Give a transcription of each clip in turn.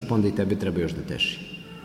pa onda i tebe treba još da teši.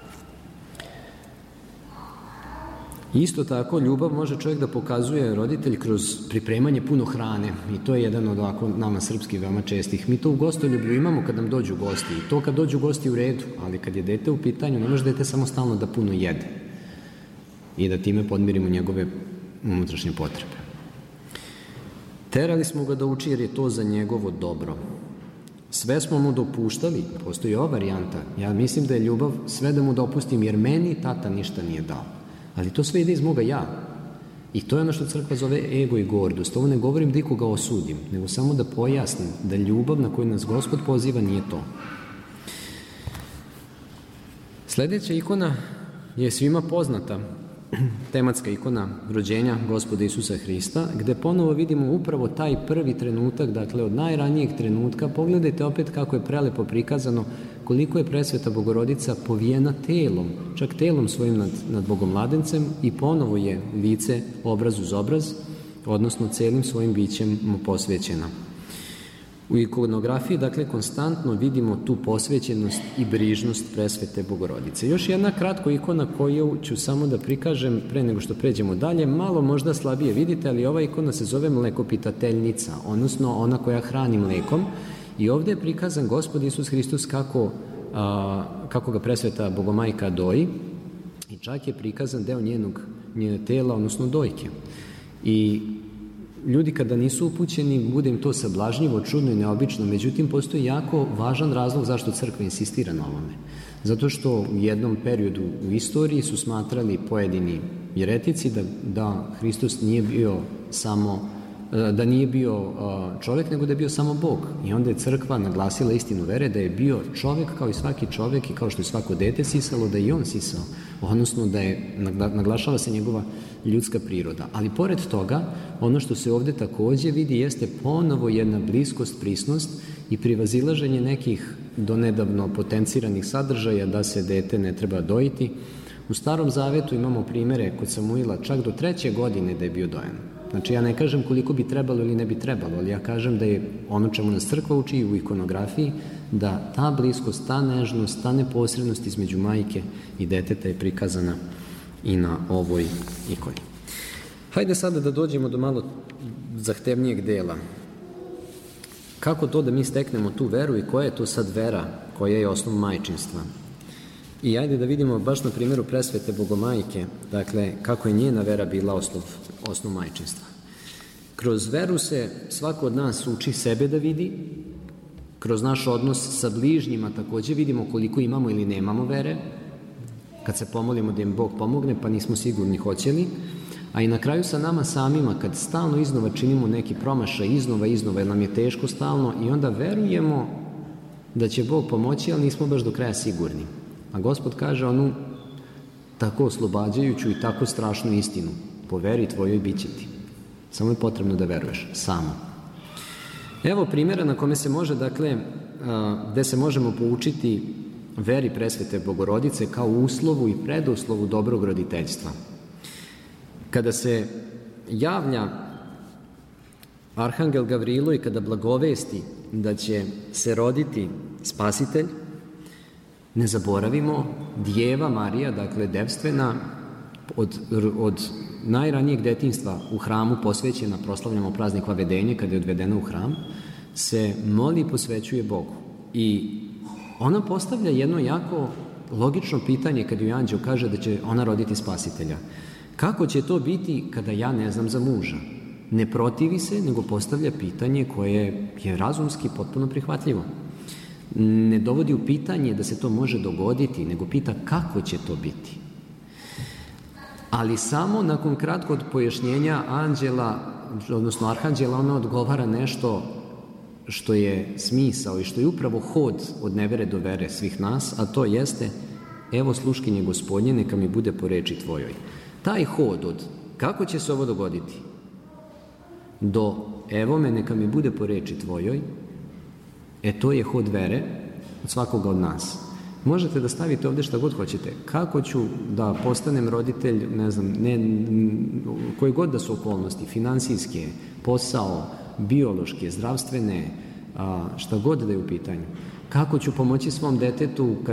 Isto tako, ljubav može čovjek da pokazuje roditelj kroz pripremanje puno hrane i to je jedan od ovako nama srpskih veoma čestih. Mi to u gostoljublju imamo kad nam dođu gosti i to kad dođu gosti u redu, ali kad je dete u pitanju, ne može dete samostalno da puno jede i da time podmirimo njegove unutrašnje potrebe. Terali smo ga da uči jer je to za njegovo dobro. Sve smo mu dopuštali, postoji ova varijanta, ja mislim da je ljubav sve da mu dopustim jer meni tata ništa nije dao. Ali to sve ide iz moga ja. I to je ono što crkva zove ego i gordost. Ovo ne govorim da ikoga osudim, nego samo da pojasnim da ljubav na koju nas Gospod poziva nije to. Sljedeća ikona je svima poznata, tematska ikona rođenja Gospoda Isusa Hrista, gde ponovo vidimo upravo taj prvi trenutak, dakle od najranijeg trenutka. Pogledajte opet kako je prelepo prikazano koliko je presveta Bogorodica povijena telom, čak telom svojim nad Bogomladencem i ponovo je lice obraz uz obraz, odnosno celim svojim bićem mu posvećena. U ikonografiji, dakle, konstantno vidimo tu posvećenost i brižnost presvete Bogorodice. Još jedna kratko ikona koju ću samo da prikažem pre nego što pređemo dalje, malo možda slabije vidite, ali ova ikona se zove mlekopitateljnica, odnosno ona koja hrani mlekom. I ovdje je prikazan Gospod Isus Hristos kako ga presveta Bogomajka doji i čak je prikazan deo njene tela, odnosno dojke. I ljudi kada nisu upućeni, bude im to sablažnjivo, čudno i neobično, međutim postoji jako važan razlog zašto crkva insistira na ovome. Zato što u jednom periodu u istoriji su smatrali pojedini jeretici da Hristos nije bio čovjek, nego da je bio samo Bog. I onda je crkva naglasila istinu vere da je bio čovjek kao i svaki čovjek i kao što je svako dete sisalo, da je i on sisao. Odnosno da je, naglašava se njegova ljudska priroda. Ali pored toga, ono što se ovdje također vidi jeste ponovo jedna bliskost, prisnost i privazilaženje nekih donedavno potenciranih sadržaja da se dete ne treba dojiti. U Starom Zavetu imamo primjere kod Samuila čak do 3. godine da je bio dojen. Znači ja ne kažem koliko bi trebalo ili ne bi trebalo, ali ja kažem da je ono čemu nas crkva uči u ikonografiji, da ta bliskost, ta nežnost, ta neposrednost između majke i deteta je prikazana i na ovoj ikoni. Hajde sada da dođemo do malo zahtevnijeg dela. Kako to da mi steknemo tu veru i koja je to sad vera koja je osnov majčinstva? I ajde da vidimo baš na primjeru presvete Bogomajke, dakle, kako je njena vera bila osnov majčinstva. Kroz veru se svako od nas uči sebe da vidi, kroz naš odnos sa bližnjima također vidimo koliko imamo ili nemamo vere, kad se pomolimo da im Bog pomogne, pa nismo sigurni hoće li, a i na kraju sa nama samima, kad stalno iznova činimo neki promašaj, iznova, jer nam je teško stalno i onda verujemo da će Bog pomoći, ali nismo baš do kraja sigurni. A Gospod kaže onu tako oslobađajuću i tako strašnu istinu: po veri tvojoj bit će ti. Samo je potrebno da veruješ, samo. Evo primjera na kome se može, dakle, gde se možemo poučiti veri presvete Bogorodice kao uslovu i preduslovu dobrog roditeljstva. Kada se javlja Arhangel Gavrilo i kada blagovesti da će se roditi Spasitelj, ne zaboravimo, Djeva Marija, dakle devstvena, od najranijeg detinjstva u hramu posvećena, proslavljamo praznik Vavedenje, kada je odvedena u hram, se moli i posvećuje Bogu. I ona postavlja jedno jako logično pitanje kada joj anđeo kaže da će ona roditi Spasitelja. Kako će to biti kada ja ne znam za muža? Ne protivi se, nego postavlja pitanje koje je razumski potpuno prihvatljivo. Ne dovodi u pitanje da se to može dogoditi, nego pita kako će to biti. Ali samo nakon kratkog pojašnjenja anđela, odnosno arhanđela, ona odgovara nešto što je smisao i što je upravo hod od nevere do vere svih nas, a to jeste: evo sluškinje Gospodnje, neka mi bude po reči tvojoj. Taj hod od kako će se ovo dogoditi do evo me, neka mi bude po reči tvojoj, to je hod vere od svakoga od nas. Možete da stavite ovdje šta god hoćete. Kako ću da postanem roditelj, ne znam, koje god da su okolnosti, finansijske, posao, biološke, zdravstvene, šta god da je u pitanju. Kako ću pomoći svom detetu